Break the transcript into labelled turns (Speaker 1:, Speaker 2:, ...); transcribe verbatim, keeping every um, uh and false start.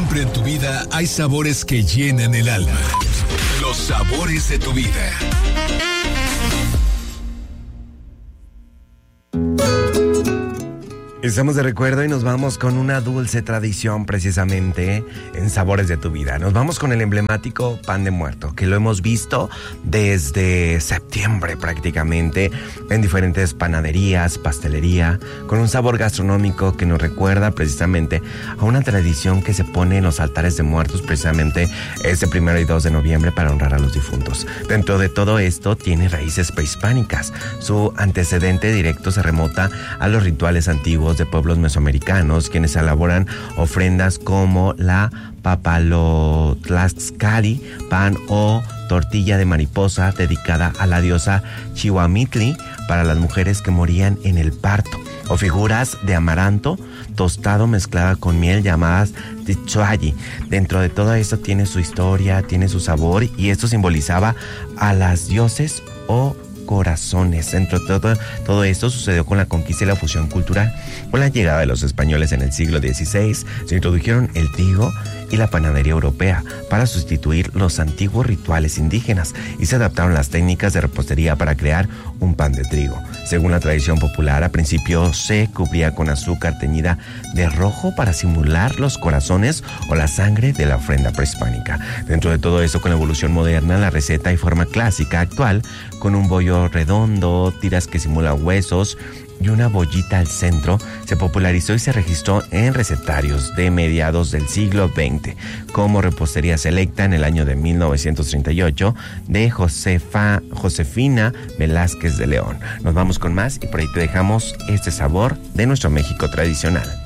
Speaker 1: Siempre en tu vida hay sabores que llenan el alma. Los sabores de tu vida.
Speaker 2: Estamos de recuerdo y nos vamos con una dulce tradición precisamente en Sabores de tu Vida. Nos vamos con el emblemático pan de muerto, que lo hemos visto desde septiembre prácticamente en diferentes panaderías, pastelería, con un sabor gastronómico que nos recuerda precisamente a una tradición que se pone en los altares de muertos precisamente este primero y dos de noviembre para honrar a los difuntos. Dentro de todo esto tiene raíces prehispánicas. Su antecedente directo se remota a los rituales antiguos de pueblos mesoamericanos, quienes elaboran ofrendas como la papalotlaxcali, pan o tortilla de mariposa dedicada a la diosa Chihuamitli para las mujeres que morían en el parto, o figuras de amaranto tostado mezclada con miel llamadas titsuayi. Dentro de todo esto tiene su historia, tiene su sabor, y esto simbolizaba a las dioses o corazones. Dentro de todo, todo esto sucedió con la conquista y la fusión cultural. Con la llegada de los españoles en el siglo dieciséis, se introdujeron el trigo y la panadería europea para sustituir los antiguos rituales indígenas, y se adaptaron las técnicas de repostería para crear un pan de trigo. Según la tradición popular, al principio se cubría con azúcar teñida de rojo para simular los corazones o la sangre de la ofrenda prehispánica. Dentro de todo esto, con la evolución moderna, la receta y forma clásica actual, con un bollo redondo, tiras que simulan huesos y una bollita al centro, se popularizó y se registró en recetarios de mediados del siglo veinte como repostería selecta en el año de mil novecientos treinta y ocho de Josefa, Josefina Velázquez de León. Nos vamos con más y por ahí te dejamos este sabor de nuestro México tradicional.